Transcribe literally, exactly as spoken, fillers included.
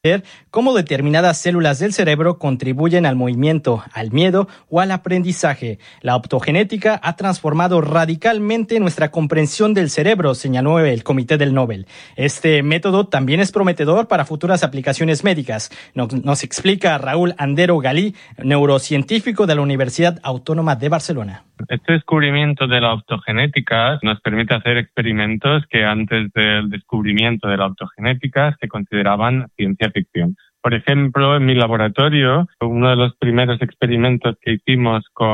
cómo determinadas células del cerebro contribuyen al movimiento, al miedo o al aprendizaje. La optogenética ha transformado radicalmente nuestra comprensión del cerebro, señaló el Comité del Nobel. Este método también es prometedor para futuras aplicaciones médicas. Nos, nos explica Raúl Andero Galí, neurocientífico de la Universidad Autónoma de Barcelona. Este descubrimiento de la optogenética nos permite hacer experimentos que antes del descubrimiento de la optogenética se consideraban ciencia ficción. Por ejemplo, en mi laboratorio, uno de los primeros experimentos que hicimos con